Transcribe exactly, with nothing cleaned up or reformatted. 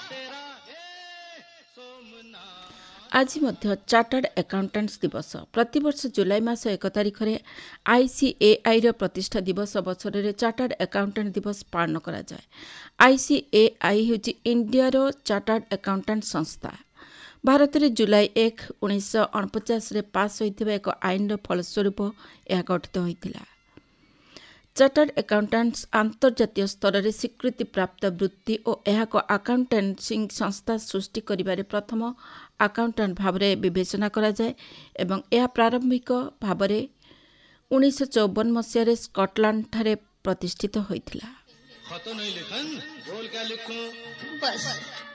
आज मध्य chartered accountants दिवस प्रतिवर्ष जुलाई मास एक तारिख में आईसीएआई प्रतिष्ठा दिवस अवसर में चार्टर्ड अकाउंटेंट दिवस पालन करा जाए। आईसीएआई हूँ इंडिया रो चार्टर्ड अकाउंटेंट संस्था। भारत में जुलाई एक उन्नीस अणपचाश पास होता एक आईन फलस्वरूप यह गठित होता। चार्टर्ड अकाउंटेंट्स अंतर्जातीय स्तर में स्वीकृति प्राप्त वृत्ति और यह अकाउंटेंसी संस्था सृष्टि करिबारे प्रथम अकाउंटेंट भाव में विवेचना करा जाए एवं यह प्रारंभिक भाव में उन्नीस चौवन मसीह स्कॉटलैंड ठारे प्रतिष्ठित होइथिला।